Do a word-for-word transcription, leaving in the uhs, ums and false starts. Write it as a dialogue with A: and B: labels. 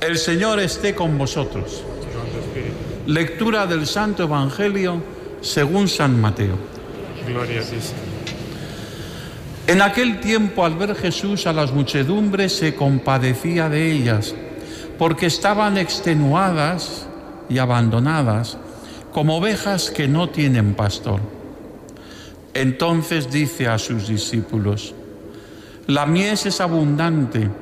A: El Señor esté con vosotros. Lectura del Santo Evangelio según San Mateo.
B: Gloria a ti, Señor.
A: En aquel tiempo, al ver Jesús a las muchedumbres, se compadecía de ellas, porque estaban extenuadas y abandonadas, como ovejas que no tienen pastor. Entonces dice a sus discípulos: la mies es abundante,